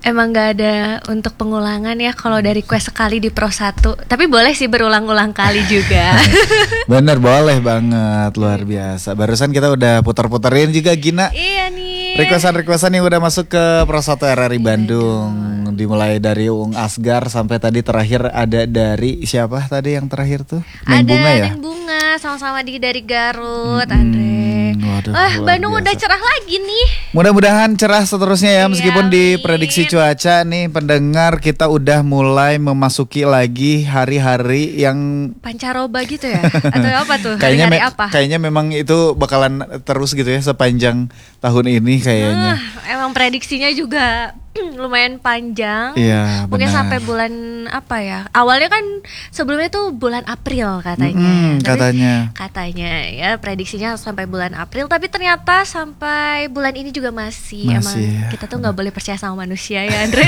emang gak ada untuk pengulangan ya kalau dari request sekali di Pro 1. Tapi boleh sih berulang-ulang kali juga. Bener, boleh banget, luar biasa. Barusan kita udah putar-putarin juga Gina. Iya nih. Requestan yang udah masuk ke Pro 1 RRI Bandung. Dimulai dari Ung Asgar sampai tadi terakhir ada dari siapa tadi yang terakhir tuh? Neng Bunga ya? Neng Bunga, sama-sama dari Garut, Andre. Waduh, Bandung biasa. udah cerah lagi nih. Mudah-mudahan cerah seterusnya ya, meskipun di amin. prediksi cuaca nih pendengar kita udah mulai memasuki lagi hari-hari yang Pancaroba gitu ya? Atau apa tuh? kayaknya Hari-hari apa? kayaknya memang itu bakalan terus gitu ya sepanjang tahun ini kayaknya. Emang prediksinya juga lumayan panjang. Iya, Mungkin benar. sampai bulan apa ya? Awalnya kan sebelumnya tuh bulan April katanya. Tapi katanya ya prediksinya sampai bulan April, tapi ternyata sampai bulan ini juga masih. Emang ya. kita tuh nggak boleh percaya sama manusia ya, Andre.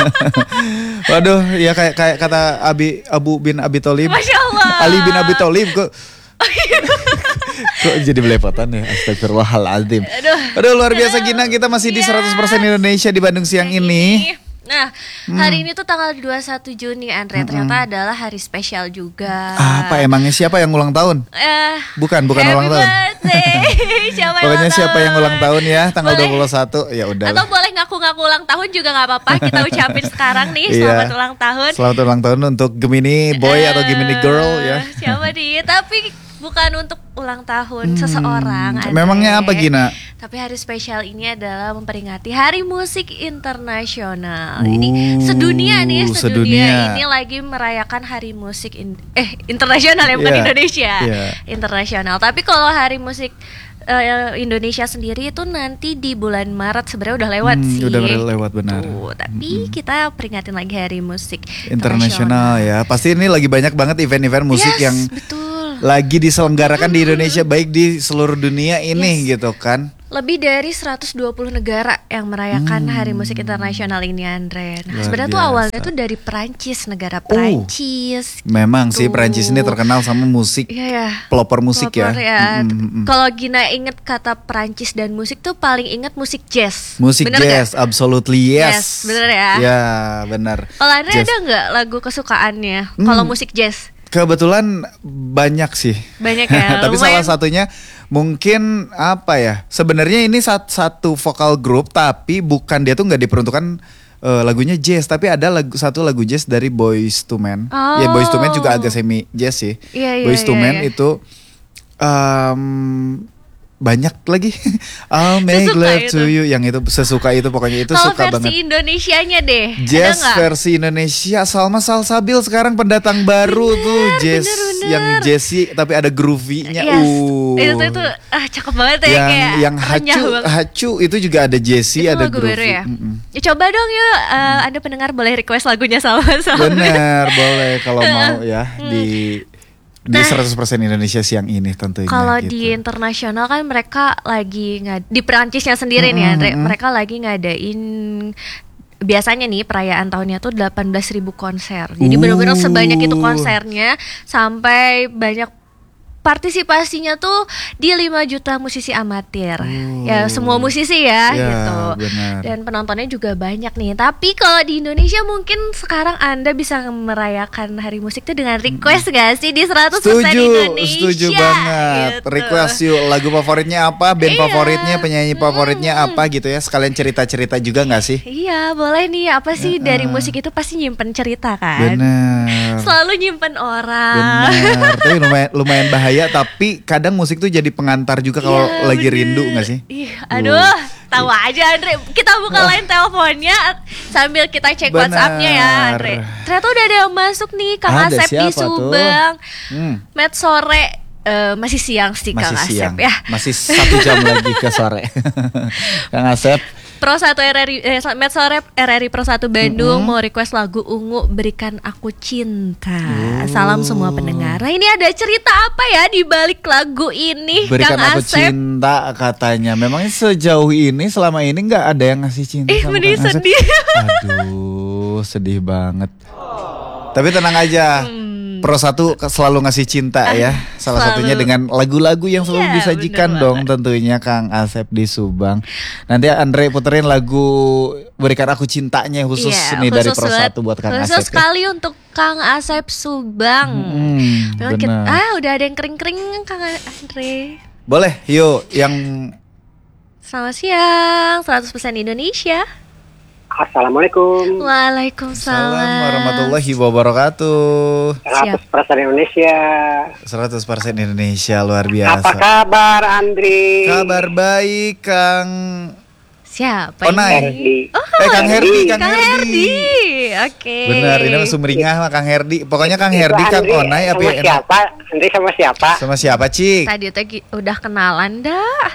Waduh, ya kayak kata Abu bin Abi Tholib. Masya Allah. Ali bin Abi Tholib kok. Kok jadi belepotan ya, astagfirullahaladzim. Aduh, luar biasa Gina, kita masih di 100% Indonesia di Bandung siang ini. Nah, hari ini tuh tanggal 21 Juni, Andre. Ternyata adalah hari spesial juga. Apa emangnya siapa yang ulang tahun? Bukan ulang tahun. Pokoknya siapa yang ulang tahun ya, tanggal 21 ya udah. Atau boleh ngaku-ngaku ulang tahun juga nggak apa-apa. Kita ucapin sekarang nih selamat ulang tahun. Selamat ulang tahun untuk Gemini boy atau Gemini girl ya. Siapa nih? Tapi bukan untuk ulang tahun seseorang, Andre. Memangnya apa Gina? Tapi hari spesial ini adalah memperingati Hari Musik Internasional. Ini sedunia nih, sedunia ini lagi merayakan Hari Musik Internasional ya, bukan Indonesia. Internasional. Tapi kalau Hari Musik Indonesia sendiri itu nanti di bulan Maret, sebenarnya udah lewat sih. Udah lewat benar. Tapi kita peringatin lagi Hari Musik Internasional ya. Pasti ini lagi banyak banget event-event musik yang lagi diselenggarakan di Indonesia, baik di seluruh dunia ini gitu kan. Lebih dari 120 negara yang merayakan Hari Musik Internasional ini, Andre. Nah, sebenarnya tuh awalnya tuh dari Perancis, negara Perancis. Memang sih Perancis ini terkenal sama musik, pelopor musik ya. Kalau Gina inget kata Perancis dan musik tuh paling inget musik jazz. Musik bener jazz, absolutely yes. Bener ya? Ya benar. Kalau Andre ada nggak lagu kesukaannya kalau musik jazz? Kebetulan banyak sih. Banyak ya. Tapi salah satunya mungkin apa ya? Sebenarnya ini satu vokal grup, tapi bukan, dia tuh nggak diperuntukkan lagunya jazz, tapi ada satu lagu jazz dari Boyz II Men. Ya Boyz II Men juga agak semi jazz sih. Boyz II Men itu banyak lagi. I'll make love to you, yang itu sesuka itu, pokoknya itu suka banget. Versi Indonesianya deh. Jazz versi Indonesia, Salma Salsabil sekarang pendatang baru tuh jazz yang jazzy tapi ada groovy-nya. Itu cakep banget ya, kayak yang hacu itu juga ada jazzy, ada groovy. Ya coba dong yuk, Anda pendengar boleh request lagunya sama-sama. Bener, boleh kalau mau ya di 100% Indonesia siang ini tentunya. Kalau di internasional kan mereka lagi di Perancisnya sendiri nih Andre, mereka lagi ngadain biasanya nih perayaan tahunnya tuh 18.000 konser. Jadi benar-benar sebanyak itu konsernya, sampai banyak partisipasinya tuh di 5 juta musisi amatir. Ya semua musisi ya gitu. Benar. Dan penontonnya juga banyak nih. Tapi kalau di Indonesia mungkin sekarang Anda bisa merayakan Hari Musik tuh dengan request gak sih di 100% Indonesia? Setuju banget. Gitu. Request yuk, lagu favoritnya apa, band favoritnya, penyanyi favoritnya apa gitu ya. Sekalian cerita-cerita juga gak sih? Iya boleh nih, apa sih dari musik itu pasti nyimpen cerita kan? Bener. Selalu nyimpen orang. Bener. Tapi lumayan bahaya. Tapi kadang musik tuh jadi pengantar juga kalau lagi rindu gak sih? Aduh, tahu aja Andre. Kita buka line teleponnya sambil kita cek WhatsApp-nya ya Andre. Ternyata udah ada yang masuk nih, Kang Asep di Subang. Met sore. Masih siang sih Kang Asep ya. Masih 1 jam lagi ke sore. Kang Asep, Pro 1 RRI Met Sore RRI Pro 1 Bandung mau request lagu Ungu Berikan Aku Cinta. Salam semua pendengar. Nah, ini ada cerita apa ya di balik lagu ini, Berikan Kang Aku Asep? Cinta katanya. Memangnya sejauh ini selama ini nggak ada yang ngasih cinta sama mending Kang Asep? sedih. Aduh, sedih banget. Tapi tenang aja. Pro 1 selalu ngasih cinta ya. Salah satunya dengan lagu-lagu yang selalu Iya, disajikan bener dong banget. tentunya Kang Asep di Subang. Nanti Andre puterin lagu Berikan Aku Cintanya khusus Iya, nih dari khusus Pro banget. 1 buat Kang Khusus Asep. Ya. sekali untuk Kang Asep Subang. Memang Benar. udah ada yang kering-kering Kang Andre. Boleh, yuk yang Selamat siang, 100% Indonesia. Assalamualaikum. Waalaikumsalam. Salam warahmatullahi wabarakatuh. 100% Indonesia. 100% Indonesia luar Apa biasa. kabar Andri? Kabar baik Kang Siapa Onai. Herdi. Kang Herdi, Kang Kang Herdi. Herdi. Oke. Benar, ini mah sumringah mah Kang Herdi. Pokoknya Kang Herdi, Itu Kang Andri Onai apa sama ya? siapa? Andri sama siapa? Sama siapa, Cik? Tadi tuh udah kenalan dah.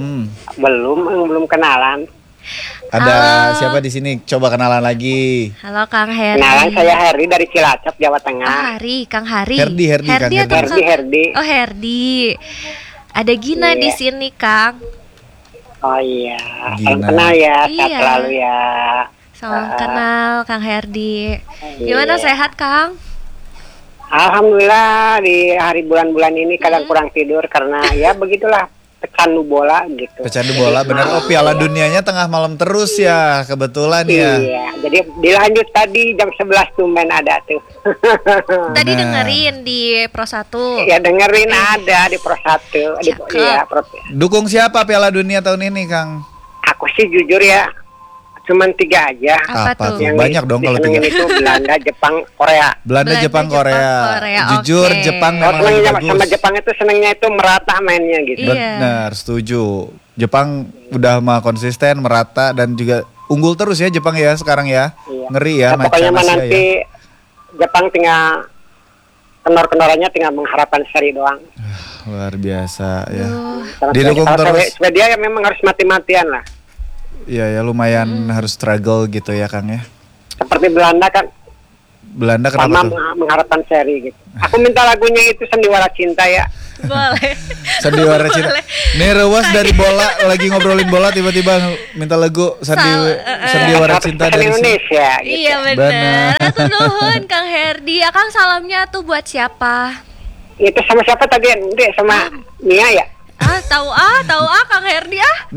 Belum kenalan. Ada Halo. siapa di sini? Coba kenalan lagi. Halo Kang Herdi. Kenalan saya Herdi dari Cilacap, Jawa Oh, Tengah. Kang Hari. Herdi, Kang atau Herdi. Kang- Herdi. Oh, Herdi. Ada Gina Iya. di sini, Kang. Oh iya. Gina. Salam kenal ya, sehat Iya. selalu ya. Salam kenal Kang Herdi. Gimana Iya. sehat, Kang? Alhamdulillah di hari bulan-bulan ini kadang kurang tidur karena ya begitulah pecandu bola gitu. Pecandu bola bener. Oh, Piala Dunianya tengah malam terus ya, kebetulan ya. Iya, jadi dilanjut tadi jam 11 tuh main ada tuh. Tadi Benar. dengerin di Pro 1. Ya dengerin ada di Pro 1 di Cakep. ya, Dukung siapa Piala Dunia tahun ini, Kang? aku sih jujur ya cuman 3 aja. Apa tuh? Banyak dong kalau disenengin 3. itu Belanda, Jepang, Korea. Belanda, Jepang, Korea. Korea, Jujur, oke. Jepang Kalau memang lagi senengnya bagus. sama Jepang itu senengnya itu merata mainnya gitu. Iya. Benar, setuju. Jepang udah mah konsisten, merata dan juga unggul terus ya Jepang ya sekarang ya. Iya. Ngeri ya Nah, pokoknya macan mah Asia nanti ya. Jepang tinggal kendor-kendorannya tinggal mengharapkan seri doang. Luar biasa ya. Kalau Didukung kalau terus. Swedia ya memang harus mati-matian lah. Iya ya lumayan harus struggle gitu ya Kang ya. Seperti Belanda kan Belanda sama kenapa tuh? mengharapkan seri gitu. Aku minta lagunya itu Sandiwara Cinta ya. Boleh. Sandiwara Cinta. Boleh. Nih Rewas dari bola lagi ngobrolin bola tiba-tiba minta lagu Sandiwara Cinta dari sini. Indonesia gitu. Iya Benar. benar. Atur nuhun Kang Herdi. Akang salamnya tuh buat siapa? Itu sama siapa tadi? Nanti sama Nia ya? Tahu Kang Herdi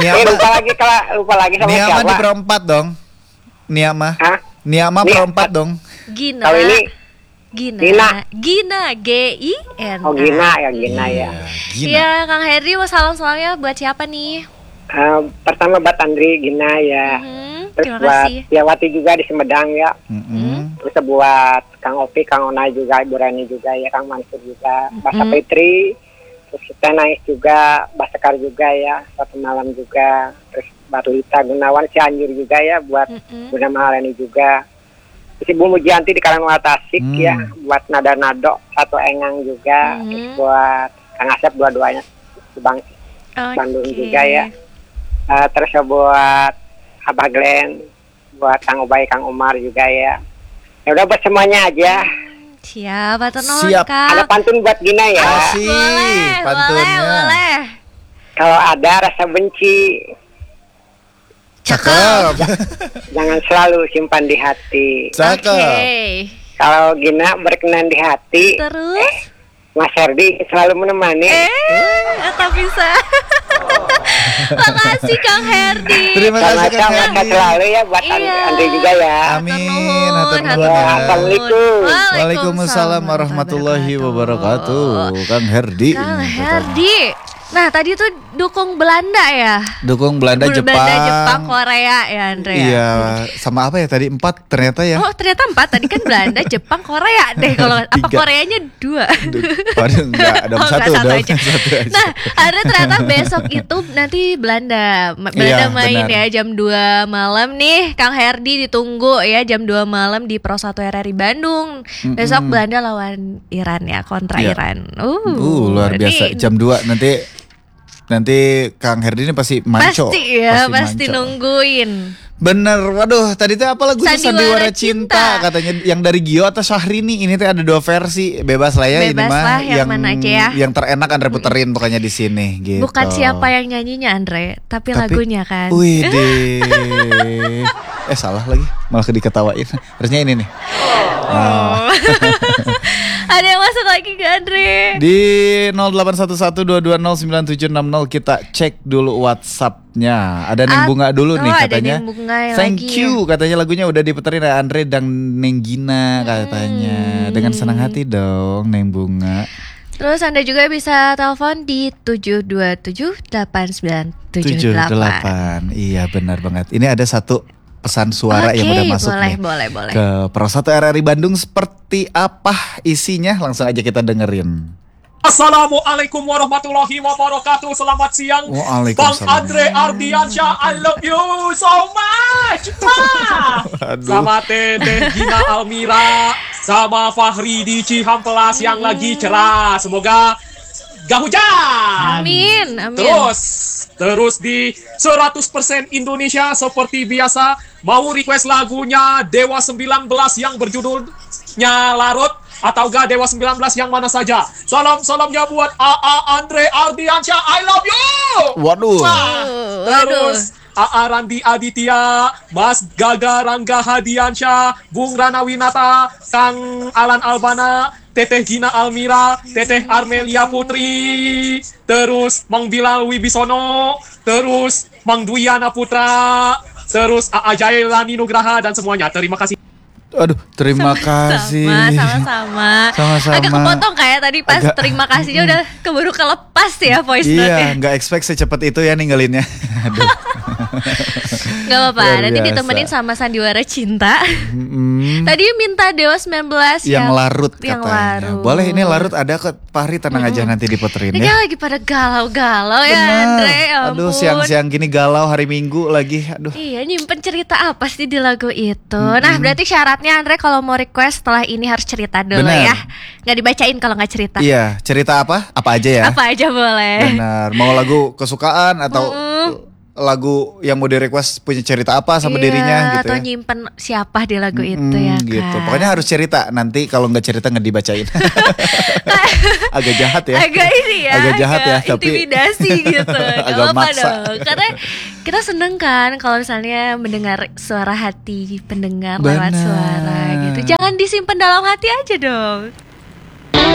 Lupa lagi sama Niama siapa? di perempat dong. Niama. Hah? Niama Nia. perempat dong. Gina. Kalau ini Gina Gina. oh Gina ya Gina ya. Gina. Iya, Kang Herdi mau salamnya buat siapa nih? Pertama buat Andri Gina ya. Terus Terima buat kasih. Tiawati juga di Sumedang ya. Terus buat Kang Opi, Kang Onai juga, Ibu Rani juga ya, Kang Mansur juga, Basa Petri, terus kita naik juga, Basekar juga ya, satu malam juga, terus Barlita Gunawan, Cianjur juga ya, buat Bunda Mahalani juga. Terus Ibu Mujianti di Karangwala Tasik ya, buat Nada Nado, satu Engang juga, terus buat Kang Asep dua-duanya di Bandung juga ya. Terus buat Abah Glenn, buat Kang Ubay, Kang Umar juga ya. Ya udah buat semuanya aja. Siap, atur nuhun, Siap. Kang. Ada pantun buat Gina ya. Kasih pantunnya. Boleh. Kalau ada rasa benci, Cakep. jangan selalu simpan di hati. Cakep. Oke. Kalau Gina berkenan di hati, Terus? Mas Herdi selalu menemani. Atau bisa. Makasih Kang Herdi. Terima kasih Kang Sama-sama sehat Herdi. selalu ya buat Iya. Andri juga ya. Amin. Hatur nuhun. Assalamualaikum. Waalaikumsalam warahmatullahi wabarakatuh. Kang Herdi. Kang Herdi. Nah, tadi tuh dukung Belanda ya? Dukung Belanda, Jepang. Belanda, Jepang, Korea ya, Andre. Iya, sama apa ya tadi 4 ternyata ya. Oh, ternyata 4 tadi kan Belanda, Jepang, Korea deh. Kalau apa 3. Koreanya 2. Waduh, enggak, ada Oh, satu enggak, dong. aja. Satu aja. Nah, ada ternyata besok itu nanti Belanda Iya, main benar. ya jam 2 malam nih. Kang Herdi ditunggu ya jam 2 malam di Pro 1 RRI Bandung. Besok Belanda lawan Iran ya, kontra Iya. Iran. Luar biasa. ini Jam 2 nanti Kang Herdi ini pasti manco. Pasti ya, pasti manco. nungguin. Bener, waduh tadi teh apa lagunya Sandiwara Sandiwara Cinta. Cinta. Katanya yang dari Gio atau Syahrini. Ini teh ada 2 versi, bebas lah ya ini Bebas mah. lah, yang mana aja ya. Yang terenak Andre puterin pokoknya di sini gitu. Bukan siapa yang nyanyinya Andre, tapi lagunya kan. Wih deh. Salah lagi, malah diketawain. Harusnya ini nih. Oh. Ada yang masuk lagi gak Andre? Di 0811220970 kita cek dulu WhatsApp-nya. Ada Neng Bunga dulu nih ada katanya. Neng Bunga Thank lagi. you katanya lagunya udah diputerin ya Andre dan Neng Gina katanya. Dengan senang hati dong Neng Bunga. Terus Anda juga bisa telepon di 7278978. Iya benar banget. Ini ada satu pesan suara yang udah masuk nih. Boleh. Ke Pro 1 RRI Bandung. Seperti apa isinya? Langsung aja kita dengerin. Assalamualaikum warahmatullahi wabarakatuh. Selamat siang Bang Andre Ardiansyah, I love you so much. Sama Teteh Gina Almira, sama Fahri di Cihampelas yang lagi cerah. Semoga gak hujan. Amin. Terus di 100% Indonesia seperti biasa mau request lagunya Dewa 19 yang berjudulnya Larut atau gak Dewa 19 yang mana saja. Salamnya buat AA Andre Ardiansyah, I love you. Waduh. Terus AA Randi Aditya, Mas Gaga Rangga Hadiansyah, Bung Rana Winata, Kang Alan Albana, Teteh Gina Almira, Teteh Armelia Putri, terus Mang Bilal Wibisono, terus Mang Duyana Putra, terus AA Jailani Nugraha dan semuanya. Terima kasih. Aduh, terima kasih. Sama-sama. Agak kepotong kayak tadi pas terima kasihnya udah keburu kelepas ya voice note-nya. Iya, nggak expect secepat itu ya ninggalinnya. Aduh. Gak apa-apa, nanti ditemenin sama Sandiwara Cinta. Tadi minta Dewa 19 yang larut katanya. Yang larut. Boleh, ini larut ada ke Fahri, tenang aja nanti diputerin ini ya. kan lagi pada galau-galau ya Andre, Aduh, siang-siang gini galau, hari Minggu lagi. Aduh. Iya, nyimpen cerita apa sih di lagu itu? Nah, berarti syaratnya Andre kalau mau request setelah ini harus cerita dulu. Bener. Ya. Nggak dibacain kalau nggak cerita. Iya, cerita apa? Apa aja ya? Apa aja boleh. Benar. Mau lagu kesukaan atau lagu yang mau di request punya cerita apa sama dirinya gitu atau ya. nyimpen siapa di lagu itu ya kan. Gitu. Pokoknya harus cerita. Nanti kalau nggak cerita nggak dibacain. Agak jahat ya. Agak ini ya. Agak jahat ya, tapi intimidasi gitu. Gak agak apa-apa maksa. dong. Karena kita seneng kan kalau misalnya mendengar suara hati pendengar lewat suara gitu. Jangan disimpan dalam hati aja dong.